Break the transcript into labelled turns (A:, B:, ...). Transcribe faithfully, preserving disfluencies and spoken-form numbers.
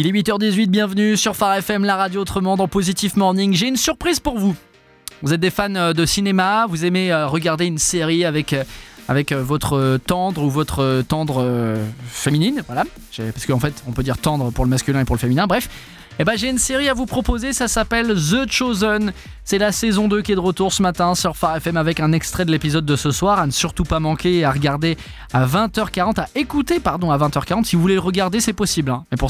A: Il est huit heures dix-huit, bienvenue sur Phare F M, la radio autrement dans Positive Morning. J'ai une surprise pour vous. Vous êtes des fans de cinéma, vous aimez regarder une série avec, avec votre tendre ou votre tendre féminine, voilà. Parce qu'en fait, on peut dire tendre pour le masculin et pour le féminin, bref. Eh ben, j'ai une série à vous proposer, ça s'appelle The Chosen. C'est la saison deux qui est de retour ce matin sur Phare F M avec un extrait de l'épisode de ce soir à ne surtout pas manquer et à regarder à vingt heures quarante, à écouter pardon à vingt heures quarante. Si vous voulez le regarder, c'est possible, hein. Mais pour